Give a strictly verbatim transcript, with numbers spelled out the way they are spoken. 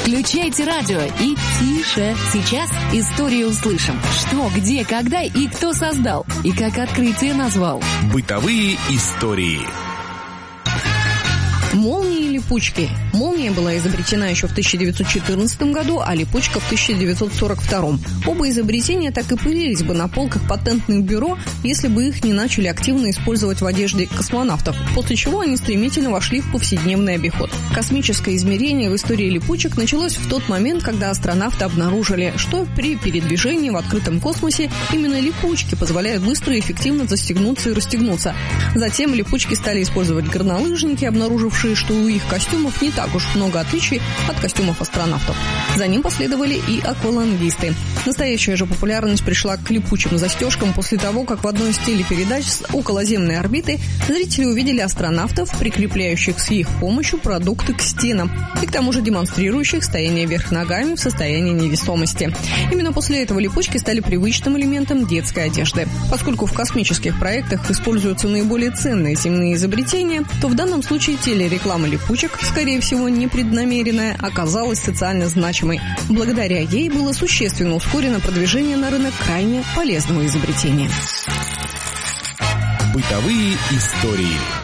Включайте радио и тише. Сейчас историю услышим. Что, где, когда и кто создал. И как открытие назвал. Бытовые истории. Молнии и липучки. Молния была изобретена еще в тысяча девятьсот четырнадцатом году, а липучка в тысяча девятьсот сорок втором. Оба изобретения так и пылились бы на полках патентных бюро, если бы их не начали активно использовать в одежде космонавтов, после чего они стремительно вошли в повседневный обиход. Космическое измерение в истории липучек началось в тот момент, когда астронавты обнаружили, что при передвижении в открытом космосе именно липучки позволяют быстро и эффективно застегнуться и расстегнуться. Затем липучки стали использовать горнолыжники, обнаружившие, что у их костюмов не так уж много отличий от костюмов астронавтов. За ним последовали и аквалангисты. Настоящая же популярность пришла к липучим застежкам после того, как в одной из телепередач с околоземной орбиты зрители увидели астронавтов, прикрепляющих с их помощью продукты к стенам и к тому же демонстрирующих стояние вверх ногами в состоянии невесомости. Именно после этого липучки стали привычным элементом детской одежды. Поскольку в космических проектах используются наиболее ценные земные изобретения, то в данном случае телереклама липучек, скорее всего непреднамеренная, оказалась социально значимой. Благодаря ей было существенно ускорено продвижение на рынок крайне полезного изобретения. Бытовые истории.